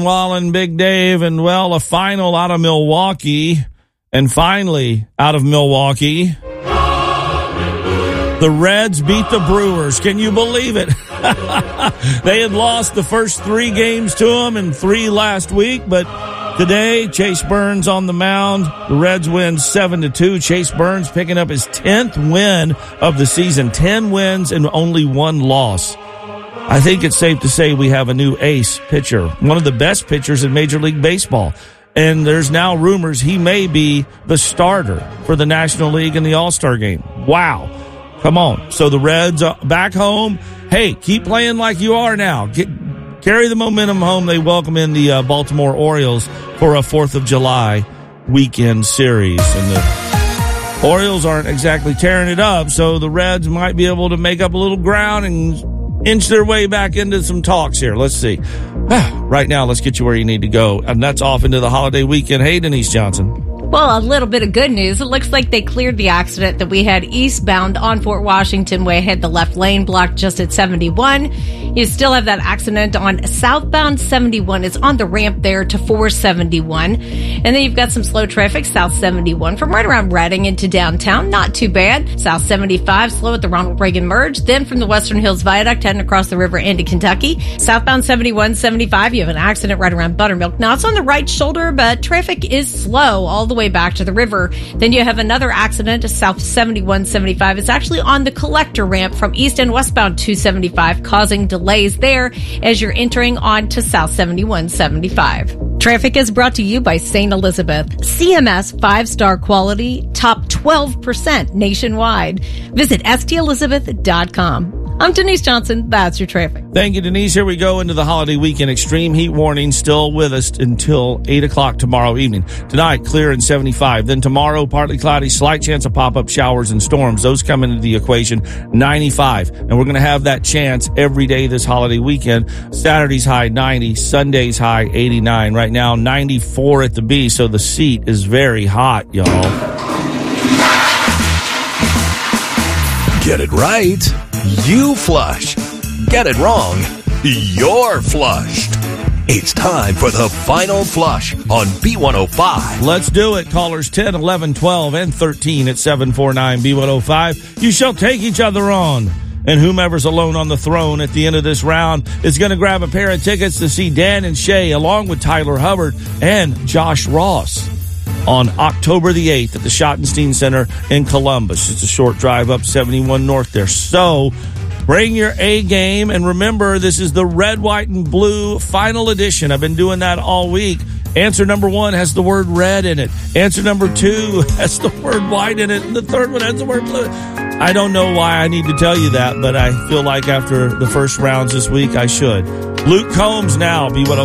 Wallen, Big Dave, and, well, a final out of Milwaukee. And finally, out of Milwaukee, the Reds beat the Brewers. Can you believe it? They had lost the first 3 games to them and 3 last week, but today, Chase Burns on the mound. The Reds win 7-2. Chase Burns picking up his 10th win of the season. 10 wins and only 1 loss. I think it's safe to say we have a new ace pitcher, one of the best pitchers in Major League Baseball. And there's now rumors he may be the starter for the National League in the All-Star game. Wow. Come on. So the Reds back home. Hey, keep playing like you are now. Carry the momentum home. They welcome in the Baltimore Orioles for a 4th of July weekend series. And the Orioles aren't exactly tearing it up, so the Reds might be able to make up a little ground and inch their way back into some talks here. Let's see. Right now, let's get you where you need to go. And that's off into the holiday weekend. Hey, Denise Johnson. Well, a little bit of good news. It looks like they cleared the accident that we had eastbound on Fort Washington Way. Had the left lane blocked just at 71. You still have that accident on southbound 71. It's on the ramp there to 471. And then you've got some slow traffic south 71 from right around Reading into downtown. Not too bad. South 75 slow at the Ronald Reagan Merge. Then from the Western Hills Viaduct heading across the river into Kentucky. Southbound 71, 75. You have an accident right around Buttermilk. Now it's on the right shoulder, but traffic is slow all the way back to the river. Then you have another accident south 71, 75. It's actually on the collector ramp from east and westbound 275, causing delays there as you're entering onto south 71, 75. Traffic is brought to you by St. Elizabeth. CMS 5-star quality, top 12% nationwide. Visit stelizabeth.com. I'm Denise Johnson. That's your traffic. Thank you, Denise. Here we go into the holiday weekend. Extreme heat warning still with us until 8 o'clock tomorrow evening. Tonight, clear and 75. Then tomorrow, partly cloudy, slight chance of pop-up showers and storms. Those come into the equation, 95. And we're going to have that chance every day this holiday weekend. Saturday's high, 90. Sunday's high, 89. Right now, 94 at the B, so the seat is very hot, y'all. Get it right, you flush. Get it wrong, you're flushed. It's time for the final flush on B105. Let's do it. Callers 10, 11, 12, and 13 at 749-B105. You shall take each other on. And whomever's alone on the throne at the end of this round is going to grab a pair of tickets to see Dan and Shay along with Tyler Hubbard and Josh Ross on October the 8th at the Schottenstein Center in Columbus. It's a short drive up 71 North there. So bring your A game. And remember, this is the red, white, and blue final edition. I've been doing that all week. Answer number 1 has the word red in it. Answer number 2 has the word white in it. And the third one has the word blue. I don't know why I need to tell you that, but I feel like after the first rounds this week, I should. Luke Combs now, B105.